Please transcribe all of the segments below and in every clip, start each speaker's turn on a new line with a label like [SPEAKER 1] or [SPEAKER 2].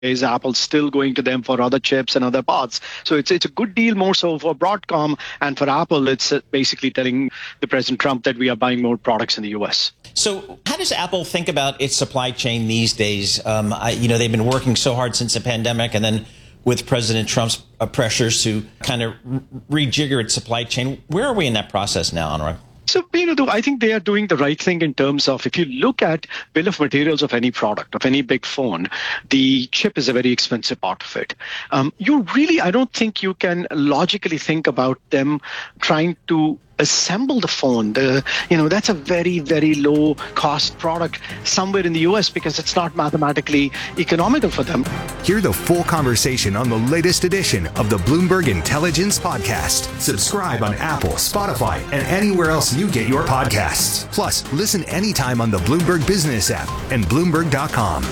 [SPEAKER 1] Is Apple still going to them for other chips and other parts? So it's a good deal more so for Broadcom, and for Apple, it's basically telling the President Trump that we are buying more products in the U.S.
[SPEAKER 2] So how does Apple think about its supply chain these days? They've been working so hard since the pandemic, and then with President Trump's pressures to kind of rejigger its supply chain. Where are we in that process now, Anurag?
[SPEAKER 1] So, I think they are doing the right thing in terms of, if you look at bill of materials of any product, of any big phone, the chip is a very expensive part of it. I don't think you can logically think about them trying to assemble the phone. That's a very, very low cost product somewhere in the US because it's not mathematically economical for them.
[SPEAKER 3] Hear the full conversation on the latest edition of the Bloomberg Intelligence Podcast. Subscribe on Apple, Spotify, and anywhere else you get your podcasts. Plus, listen anytime on the Bloomberg Business app and Bloomberg.com.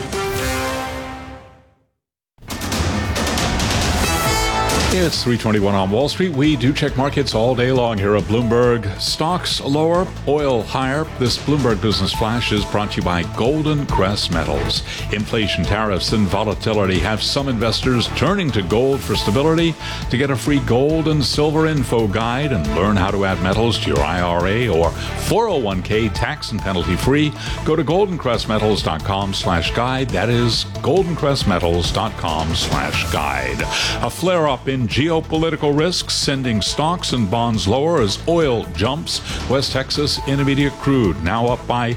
[SPEAKER 4] It's 3:21 on Wall Street. We do check markets all day long here at Bloomberg. Stocks lower, oil higher. This Bloomberg Business Flash is brought to you by Golden Crest Metals. Inflation, tariffs, and volatility have some investors turning to gold for stability. To get a free gold and silver info guide and learn how to add metals to your IRA or 401k tax and penalty free, go to goldencrestmetals.com/guide. That is goldencrestmetals.com/guide. A flare-up in geopolitical risks, sending stocks and bonds lower as oil jumps. West Texas Intermediate crude now up by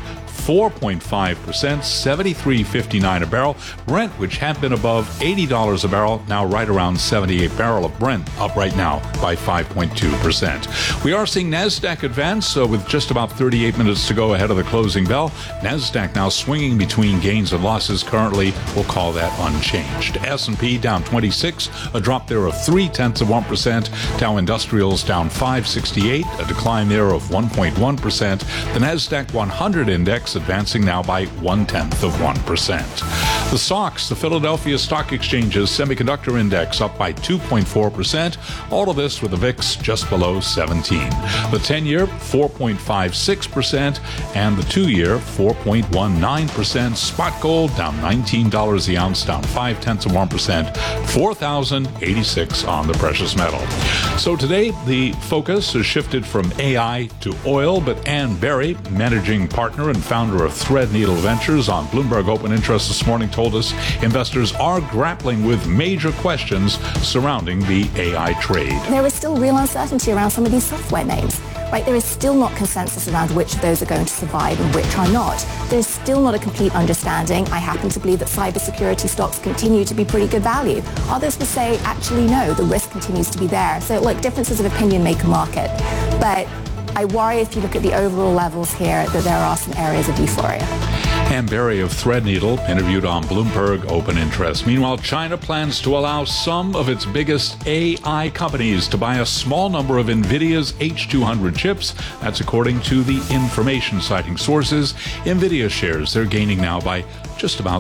[SPEAKER 4] 4.5%, $73.59 a barrel. Brent, which had been above $80 a barrel, now right around 78 barrel of Brent, up right now by 5.2%. We are seeing NASDAQ advance with just about 38 minutes to go ahead of the closing bell. NASDAQ now swinging between gains and losses. Currently, we'll call that unchanged. S&P down 26, a drop there of 0.3%. Dow Industrials down 568, a decline there of 1.1%. The NASDAQ 100 index advancing now by 0.1%. The SOX, the Philadelphia Stock Exchange's semiconductor index, up by 2.4%. All of this with the VIX just below 17. The 10-year, 4.56%, and the 2-year, 4.19%. Spot gold down $19 the ounce, down 0.5%, $4,086 on the precious metal. So today, the focus has shifted from AI to oil, but Ann Berry, managing partner and founder of Threadneedle Ventures on Bloomberg Open Interest this morning, told us investors are grappling with major questions surrounding the AI trade.
[SPEAKER 5] There is still real uncertainty around some of these software names. Right, there is still not consensus around which of those are going to survive and which are not. There's still not a complete understanding. I happen to believe that cybersecurity stocks continue to be pretty good value. Others will say, actually, no, the risk continues to be there. So, look, differences of opinion make a market. But I worry if you look at the overall levels here that there are some areas of euphoria.
[SPEAKER 4] Ann Berry of Threadneedle, interviewed on Bloomberg Open Interest. Meanwhile, China plans to allow some of its biggest AI companies to buy a small number of NVIDIA's H200 chips. That's according to the information citing sources. NVIDIA shares, they're gaining now by just about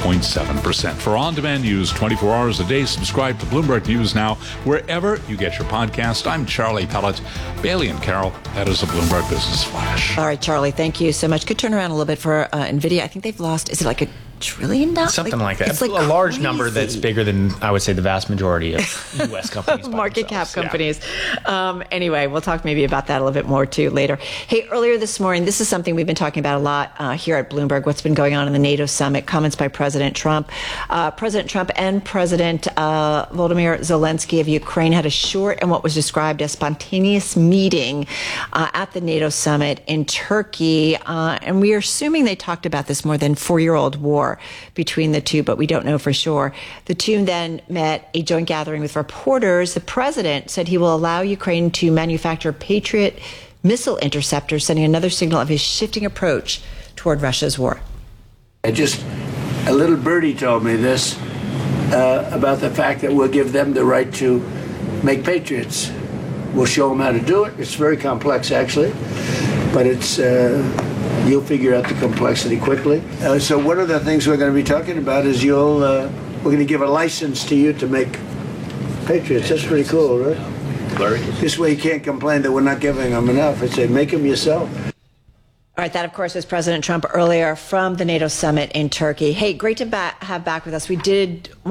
[SPEAKER 4] 3.7%. For on-demand news 24 hours a day, subscribe to Bloomberg News Now wherever you get your podcast. I'm Charlie Pellet. Bailey and Carol, that is a Bloomberg Business Flash.
[SPEAKER 6] All right, Charlie, thank you so much. Could turn around a little bit for NVIDIA. I think they've lost, is it like $1 trillion?
[SPEAKER 7] Something like that.
[SPEAKER 6] It's like
[SPEAKER 7] a large number that's bigger than, I would say, the vast majority of U.S. companies.
[SPEAKER 6] Market cap companies. Yeah. Anyway, we'll talk maybe about that a little bit more, too, later. Hey, earlier this morning, this is something we've been talking about a lot here at Bloomberg, what's been going on in the NATO summit, comments by President Trump. President Trump and President Volodymyr Zelensky of Ukraine had a short and what was described as spontaneous meeting at the NATO summit in Turkey. And we are assuming they talked about this more than 4-year-old war between the two, but we don't know for sure. The two then met a joint gathering with reporters. The president said he will allow Ukraine to manufacture Patriot missile interceptors, sending another signal of his shifting approach toward Russia's war.
[SPEAKER 8] A little birdie told me this about the fact that we'll give them the right to make Patriots. We'll show them how to do it. It's very complex, actually, but it's you'll figure out the complexity quickly. So one of the things we're going to be talking about is we're going to give a license to you to make Patriots. That's pretty cool, right? This way you can't complain that we're not giving them enough. I say, make them yourself.
[SPEAKER 6] All right, that, of course, was President Trump earlier from the NATO summit in Turkey. Hey, great to have back with us. We did